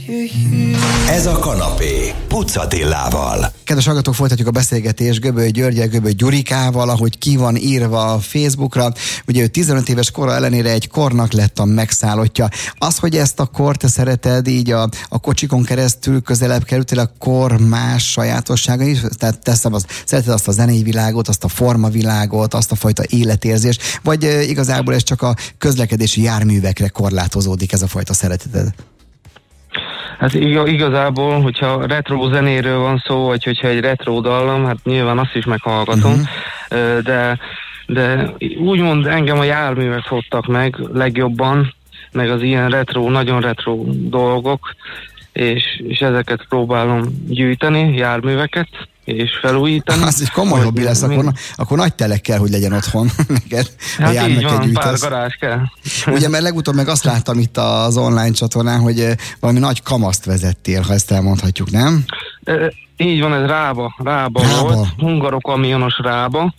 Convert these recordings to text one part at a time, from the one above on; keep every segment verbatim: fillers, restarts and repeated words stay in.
Ez a kanapé Puc Attilával. Kedves hallgatók, folytatjuk a beszélgetést Göböly Györggyel, Göböly Gyurikával, ahogy ki van írva a Facebookra. Ugye ő tizenöt éves kora ellenére egy kornak lett a megszállottja. Az, hogy ezt a kort te szereted, így a, a kocsikon keresztül közelebb kerültél, a kor más sajátossága is, tehát teszem, az, szereted azt a zenei világot, azt a formavilágot, azt a fajta életérzést, vagy e, igazából ez csak a közlekedési járművekre korlátozódik ez a fajta szereteted? Hát igazából, hogyha retro zenéről van szó, vagy hogyha egy retro dallam, hát nyilván azt is meghallgatom, uh-huh. de, de úgymond engem a járművek fogtak meg legjobban, meg az ilyen retro, nagyon retro dolgok, és, és ezeket próbálom gyűjteni, járműveket, és felújítani. Az egy komoly hobbi lesz, mind... akkor, akkor nagy telek kell, hogy legyen otthon neked. Hát így van, pár garázs kell. Ugye, mert legutóbb meg azt láttam itt az online csatornán, hogy valami nagy kamaszt vezettél, ha ezt elmondhatjuk, nem? E, így van, ez Rába, Rába, Rába. volt, hungarokamionos Rába.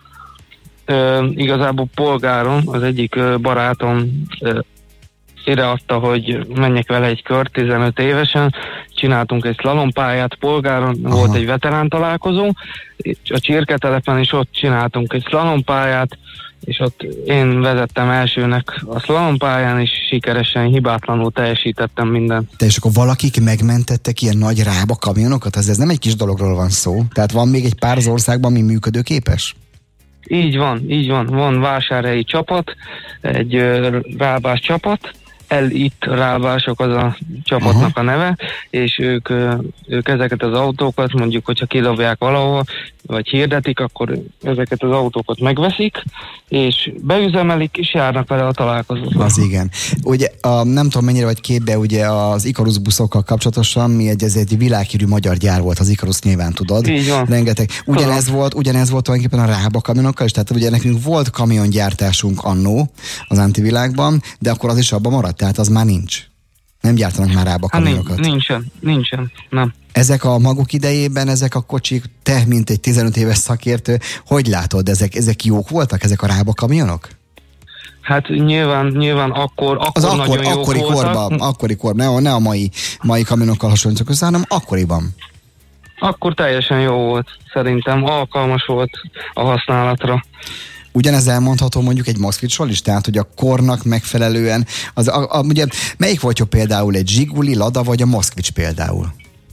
E, igazából polgáron, az egyik barátom e, ideadta, hogy menjek vele egy kört tizenöt évesen, csináltunk egy szlalompályát polgáron, aha. volt egy veterán találkozó, a Csirketelepen is ott csináltunk egy szlalompályát, és ott én vezettem elsőnek a szlalompályán, és sikeresen, hibátlanul teljesítettem mindent. Te és akkor valakik megmentettek ilyen nagy Rába kamionokat? Ez, ez nem egy kis dologról van szó. Tehát van még egy pár az országban, ami működőképes? Így van, így van. Van vásárhelyi csapat, egy uh, rábás csapat, Elit Rábások az a csapatnak aha. a neve, és ők, ők ezeket az autókat, mondjuk, hogyha kidobják valahol, vagy hirdetik, akkor ezeket az autókat megveszik, és beüzemelik, és járnak vele a találkozókra. Az igen. Ugye, a, nem tudom mennyire vagy képbe, ugye az Ikarus buszokkal kapcsolatosan, mi egy, ez egy világhírű magyar gyár volt, az Ikarus nyilván tudod. Így van. Rengeteg. Ugyanez volt, ugyanez volt tulajdonképpen a Rába kamionokkal is, tehát ugye nekünk volt kamiongyártásunk annó az antivilágban, de akkor az is abban maradt, tehát az már nincs. Nem gyártanak már Rába kamionokat. Hát nincsen, nincsen, nem. Ezek a maguk idejében, ezek a kocsik, te, mint egy tizenöt éves szakértő, hogy látod, ezek, ezek jók voltak, ezek a Rába kamionok? Hát nyilván, nyilván akkor, akkor az nagyon akkor, jók akkori voltak. Korban, akkori korban, ne, ne a mai, mai kamionokkal hasonlítok össze, hanem akkoriban. Akkor teljesen jó volt, szerintem alkalmas volt a használatra. Ugyanez elmondható mondjuk egy Moszkvicsról is, tehát hogy a kornak megfelelően, az, a, a, ugye, melyik volt jobb például, egy Zsiguli, Lada vagy a Moszkvics például?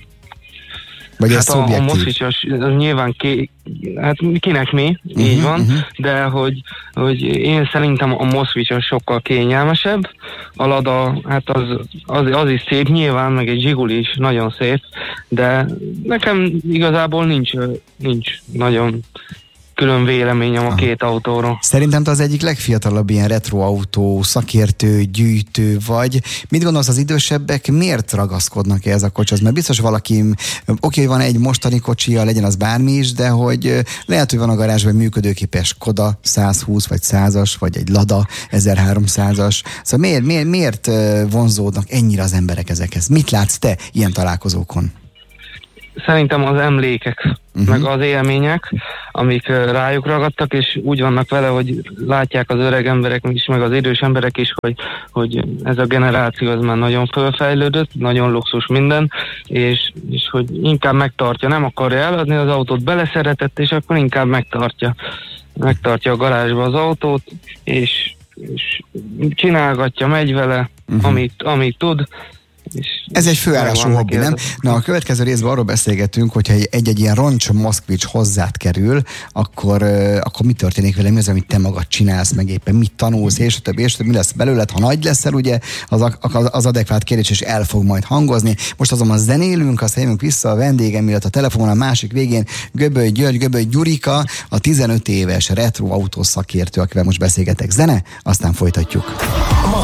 Vagy hát a, a Moszkvicsos nyilván ki, hát kinek mi, uh-huh, így van, uh-huh. de hogy, hogy én szerintem a Moszkvicsos sokkal kényelmesebb, a Lada, hát az, az, az is szép nyilván, meg egy Zsiguli is nagyon szép, de nekem igazából nincs, nincs nagyon külön véleményem a két autóról. Szerintem te az egyik legfiatalabb ilyen retroautó, szakértő, gyűjtő vagy. Mit gondolsz, az idősebbek miért ragaszkodnak ehhez a kocsihoz? Mert biztos valaki, oké, van egy mostani kocsia, legyen az bármi is, de hogy lehet, hogy van a garázsban működőképes Koda százhúsz vagy százas, vagy egy Lada ezerháromszázas. Szóval miért, miért, miért vonzódnak ennyire az emberek ezekhez? Mit látsz te ilyen találkozókon? Szerintem az emlékek, uh-huh. meg az élmények, amik rájuk ragadtak, és úgy vannak vele, hogy látják az öreg emberek is, meg az idős emberek is, hogy, hogy ez a generáció az már nagyon fölfejlődött, nagyon luxus minden, és, és hogy inkább megtartja, nem akarja eladni az autót, beleszeretett, és akkor inkább megtartja. Megtartja a garázsba az autót, és, és csinálgatja, megy vele, uh-huh. amit, amit tud. Ez egy főállású hobbi, nem? Na, a következő részben arról beszélgetünk, hogyha egy-egy ilyen roncs Moszkvics hozzád kerül, akkor, uh, akkor mi történik vele, mi az, amit te magad csinálsz, meg éppen mit tanulsz, és a többi, és a többi, mi lesz belőled, ha nagy leszel, ugye, az, az, az adekvát kérdés, és el fog majd hangozni. Most azonban zenélünk, azt jövünk vissza a vendégem, illetve a telefonon a másik végén Göböly György, Göböly Gyurika, a tizenöt éves retro autó szakértő, akivel most beszélgetek. Zene, aztán folytatjuk.